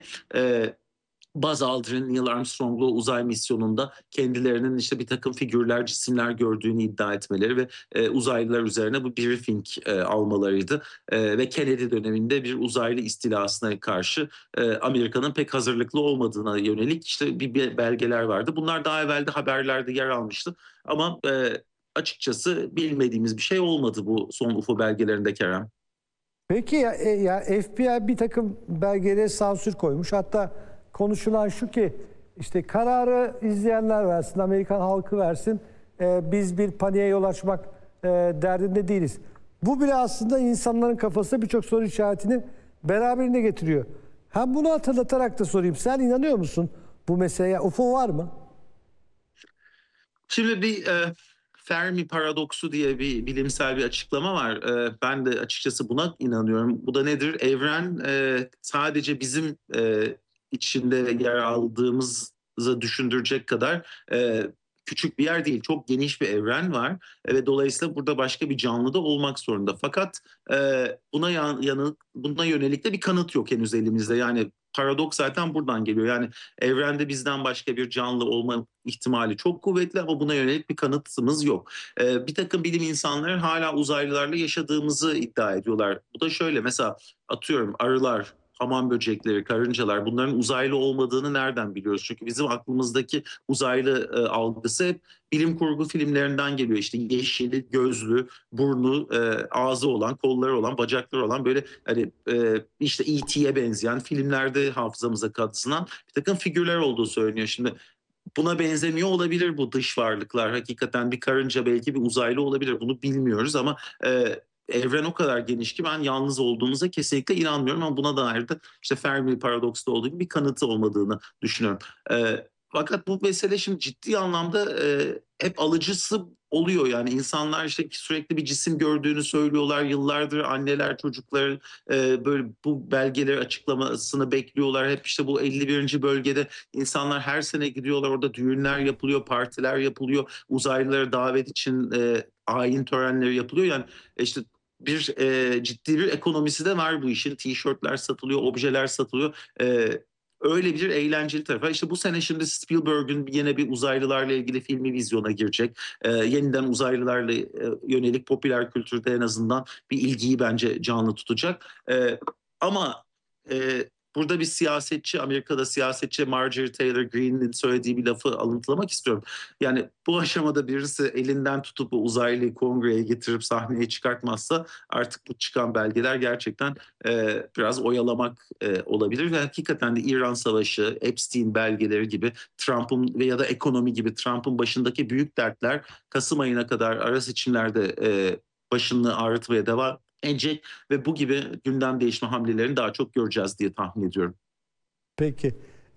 e, Buzz Aldrin, Neil Armstrong'lu uzay misyonunda kendilerinin işte bir takım figürler, cisimler gördüğünü iddia etmeleri ve uzaylılar üzerine bu briefing almalarıydı. Ve Kennedy döneminde bir uzaylı istilasına karşı Amerika'nın pek hazırlıklı olmadığına yönelik işte bir belgeler vardı. Bunlar daha evvel de haberlerde yer almıştı. Ama açıkçası bilmediğimiz bir şey olmadı bu son UFO belgelerinde, Kerem. Peki ya FBI bir takım belgelere sansür koymuş. Hatta konuşulan şu ki işte kararı izleyenler versin, Amerikan halkı versin. Biz bir paniğe yol açmak derdinde değiliz. Bu bile aslında insanların kafasında birçok soru işaretini beraberinde getiriyor. Hem bunu hatırlatarak da sorayım. Sen inanıyor musun bu meseleye? UFO var mı? Şimdi bir Fermi paradoksu diye bir bilimsel bir açıklama var. Ben de açıkçası buna inanıyorum. Bu da nedir? Evren sadece bizim içinde yer aldığımızı düşündürecek kadar küçük bir yer değil. Çok geniş bir evren var ve dolayısıyla burada başka bir canlı da olmak zorunda. Fakat buna yönelik de bir kanıt yok henüz elimizde. Yani paradoks zaten buradan geliyor. Yani evrende bizden başka bir canlı olma ihtimali çok kuvvetli ama buna yönelik bir kanıtımız yok. Bir takım bilim insanları hala uzaylılarla yaşadığımızı iddia ediyorlar. Bu da şöyle, mesela atıyorum arılar, hamam böcekleri, karıncalar, bunların uzaylı olmadığını nereden biliyoruz? Çünkü bizim aklımızdaki uzaylı algısı hep bilim kurgu filmlerinden geliyor. İşte yeşili, gözlü, burnu, ağzı olan, kolları olan, bacakları olan, böyle hani işte E.T.'ye benzeyen, filmlerde hafızamıza kazınan bir takım figürler olduğu söyleniyor. Şimdi buna benzemiyor olabilir bu dış varlıklar. Hakikaten bir karınca belki bir uzaylı olabilir. Bunu bilmiyoruz ama evren o kadar geniş ki ben yalnız olduğumuza kesinlikle inanmıyorum, ama buna dair de işte Fermi paradoksta olduğu gibi bir kanıtı olmadığını düşünüyorum. Fakat bu mesele şimdi ciddi anlamda hep alıcısı oluyor. Yani insanlar işte sürekli bir cisim gördüğünü söylüyorlar. Yıllardır anneler çocuklar böyle bu belgeleri açıklamasını bekliyorlar. Hep işte bu 51. bölgede insanlar her sene gidiyorlar. Orada düğünler yapılıyor, partiler yapılıyor. Uzaylılara davet için ayin törenleri yapılıyor. Yani işte ciddi bir ekonomisi de var bu işin. Tişörtler satılıyor, objeler satılıyor. Öyle bir eğlenceli tarafı. İşte bu sene şimdi Spielberg'ün yine bir uzaylılarla ilgili filmi vizyona girecek. Yeniden uzaylılarla yönelik popüler kültürde en azından bir ilgiyi bence canlı tutacak. Ama burada bir siyasetçi, Amerika'da siyasetçi Marjorie Taylor Greene'in söylediği bir lafı alıntılamak istiyorum. Yani bu aşamada birisi elinden tutup bu uzaylıyı kongreye getirip sahneye çıkartmazsa artık bu çıkan belgeler gerçekten biraz oyalamak olabilir. Ve hakikaten de İran Savaşı, Epstein belgeleri gibi, Trump'ın ya da ekonomi gibi Trump'ın başındaki büyük dertler Kasım ayına kadar ara seçimlerde başını ağrıtmaya devam edecek ve bu gibi gündem değişme hamlelerini daha çok göreceğiz diye tahmin ediyorum. Peki.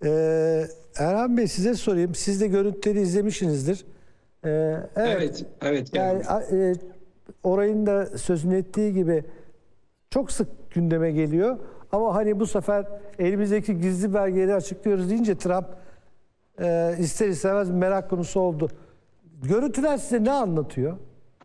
Erhan Bey, size sorayım. Siz de görüntüleri izlemişsinizdir. Evet. Evet. Yani orayın da sözünü ettiği gibi çok sık gündeme geliyor. Ama hani bu sefer elimizdeki gizli belgeleri açıklıyoruz deyince Trump ister istemez merak konusu oldu. Görüntüler size ne anlatıyor?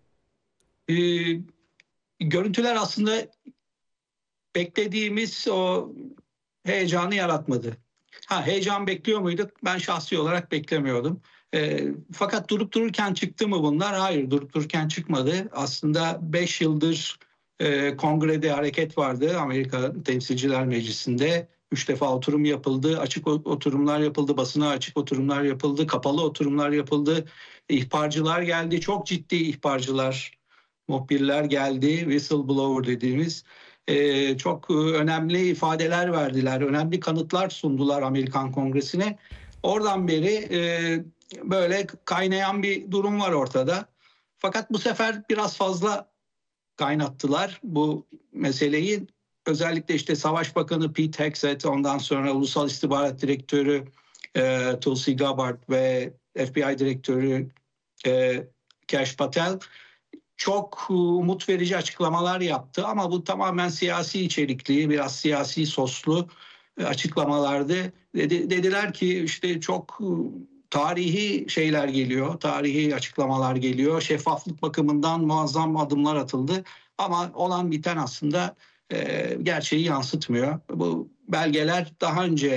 Görüntüler aslında beklediğimiz o heyecanı yaratmadı. Heyecan bekliyor muyduk? Ben şahsi olarak beklemiyordum. Fakat durup dururken çıktı mı bunlar? Hayır, durup dururken çıkmadı. Aslında 5 yıldır kongrede hareket vardı. Amerika Temsilciler Meclisi'nde 3 defa oturum yapıldı. Açık oturumlar yapıldı. Basına açık oturumlar yapıldı. Kapalı oturumlar yapıldı. İhbarcılar geldi. Çok ciddi ihbarcılar, muhbirler geldi. Whistleblower dediğimiz. Çok önemli ifadeler verdiler. Önemli kanıtlar sundular Amerikan Kongresi'ne. Oradan beri böyle kaynayan bir durum var ortada. Fakat bu sefer biraz fazla kaynattılar bu meseleyi. Özellikle işte Savaş Bakanı Pete Hegseth, ondan sonra Ulusal İstihbarat Direktörü Tulsi Gabbard ve FBI Direktörü Kash Patel çok umut verici açıklamalar yaptı. Ama bu tamamen siyasi içerikli, biraz siyasi soslu açıklamalardı. Dediler ki işte çok tarihi şeyler geliyor, tarihi açıklamalar geliyor. Şeffaflık bakımından muazzam adımlar atıldı. Ama olan biten aslında gerçeği yansıtmıyor. Bu belgeler daha önce